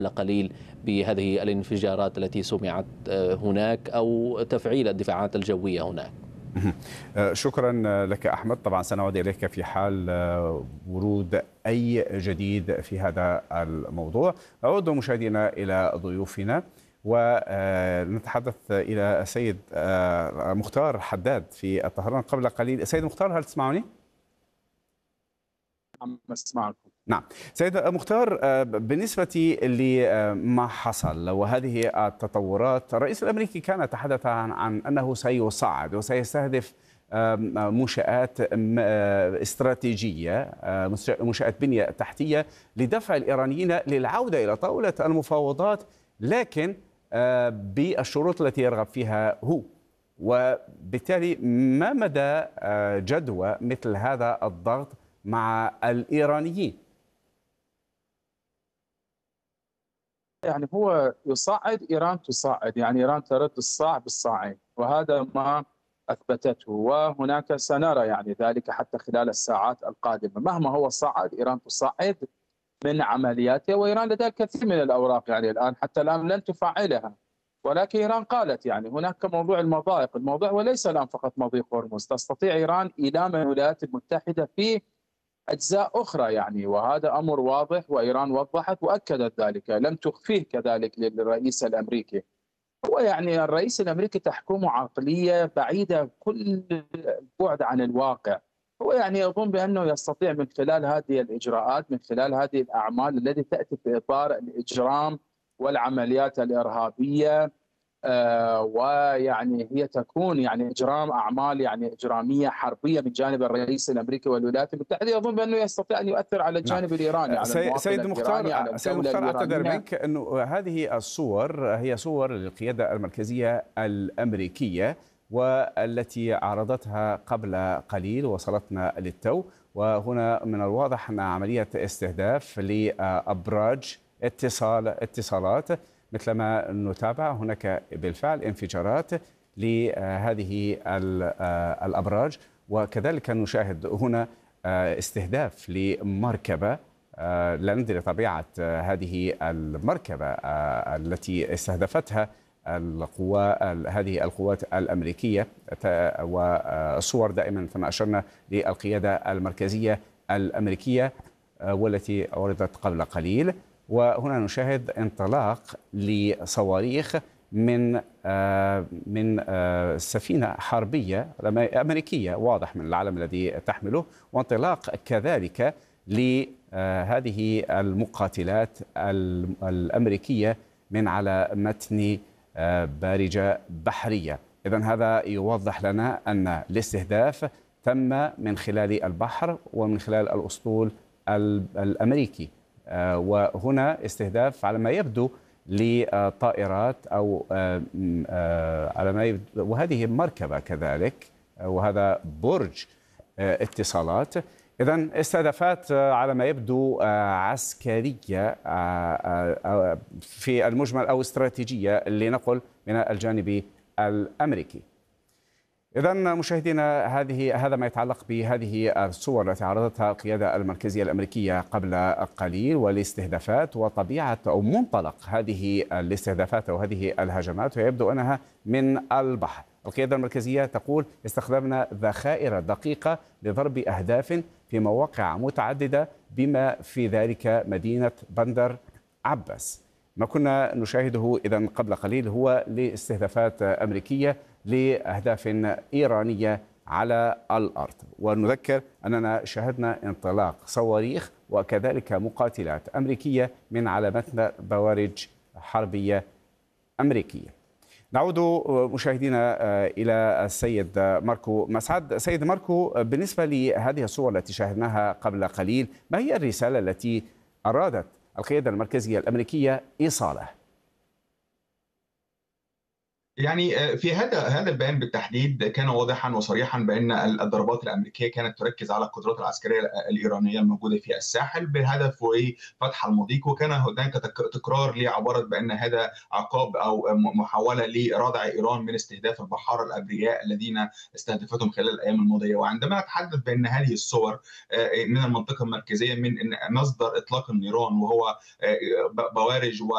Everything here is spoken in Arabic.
قليل بهذه الانفجارات التي سمعت هناك أو تفعيل الدفاعات الجوية هناك. شكرا لك أحمد. طبعا سنعود إليك في حال ورود أي جديد في هذا الموضوع. أعود مشاهدينا إلى ضيوفنا ونتحدث إلى السيد مختار حداد في الطهران قبل قليل. سيد مختار، هل تسمعني؟ عم أسمعكم. نعم سيد مختار، بالنسبة لما حصل وهذه التطورات، الرئيس الأمريكي كان يتحدث عن أنه سيصعد وسيستهدف منشآت استراتيجية، منشآت بنية تحتية لدفع الإيرانيين للعودة إلى طاولة المفاوضات، لكن بالشروط التي يرغب فيها هو. وبالتالي ما مدى جدوى مثل هذا الضغط مع الإيرانيين؟ يعني هو يصعد، إيران تصعد، يعني إيران ترد الصاع بالصاعين، وهذا ما أثبتته، وهناك سنرى يعني ذلك حتى خلال الساعات القادمة. مهما هو صعد، إيران تصعد من عملياتها، وإيران لديها الكثير من الأوراق يعني الآن حتى الآن لن تفعلها. ولكن إيران قالت يعني هناك موضوع المضائق، الموضوع وليس الآن فقط مضيق هرمز، تستطيع إيران إيلام الولايات المتحدة في أجزاء أخرى يعني، وهذا أمر واضح، وإيران وضحت وأكدت ذلك، لم تخفيه كذلك للرئيس الأمريكي. هو يعني الرئيس الأمريكي تحكمه عقلية بعيدة كل البعد عن الواقع. هو يعني يظن بأنه يستطيع من خلال هذه الإجراءات، من خلال هذه الأعمال التي تأتي في إطار الإجرام والعمليات الإرهابية، ويعني هي تكون يعني اجرام اعمال يعني اجراميه حربيه من جانب الرئيس الامريكي والولايات المتحده، يظن بانه يستطيع ان يؤثر على نعم. الجانب الايراني، على المواطن سيد الايراني، على مختار، الدوله اعتذر الايرانيه. منك انه هذه الصور هي صور للقياده المركزيه الامريكيه، والتي عرضتها قبل قليل وصلتنا للتو. وهنا من الواضح ان عمليه استهداف لابراج اتصالات. مثلما نتابع هناك بالفعل انفجارات لهذه الأبراج، وكذلك نشاهد هنا استهداف لمركبة. لا ندري طبيعة هذه المركبة التي استهدفتها هذه القوات الأمريكية. والصور دائما كما أشرنا للقيادة المركزية الأمريكية والتي عرضت قبل قليل. وهنا نشاهد انطلاق لصواريخ من سفينة حربية أمريكية، واضح من العلم الذي تحمله، وانطلاق كذلك لهذه المقاتلات الأمريكية من على متن بارجة بحرية. إذن هذا يوضح لنا أن الاستهداف تم من خلال البحر ومن خلال الأسطول الأمريكي. وهنا استهداف على ما يبدو لطائرات أو على ما يبدو، وهذه مركبة كذلك، وهذا برج اتصالات. إذن استهدافات على ما يبدو عسكرية في المجمل أو استراتيجية لنقل من الجانب الأمريكي. إذن مشاهدينا، هذا ما يتعلق بهذه الصور التي عرضتها القيادة المركزية الأمريكية قبل قليل، والاستهدافات وطبيعة أو منطلق هذه الاستهدافات أو هذه الهجمات، ويبدو أنها من البحر. القيادة المركزية تقول استخدمنا ذخائر دقيقة لضرب أهداف في مواقع متعددة بما في ذلك مدينة بندر عباس. ما كنا نشاهده إذن قبل قليل هو لاستهدافات أمريكية لأهداف إيرانية على الأرض. ونذكر أننا شاهدنا انطلاق صواريخ وكذلك مقاتلات أمريكية من على متن بوارج حربية أمريكية. نعود مشاهدينا إلى السيد ماركو مسعد. سيد ماركو، بالنسبة لهذه الصور التي شاهدناها قبل قليل، ما هي الرسالة التي أرادت القيادة المركزية الأمريكية إيصالها؟ يعني في هذا البيان بالتحديد كان واضحا وصريحا بان الضربات الامريكيه كانت تركز على القدرات العسكريه الايرانيه الموجوده في الساحل بهدف فتح المضيق، وكان هناك تكرار لعباره بان هذا عقاب او محاوله لردع ايران من استهداف البحاره الابرياء الذين استهدفتهم خلال الايام الماضيه. وعندما نتحدث بان هذه الصور من المنطقه المركزيه من مصدر اطلاق النيران وهو بوارج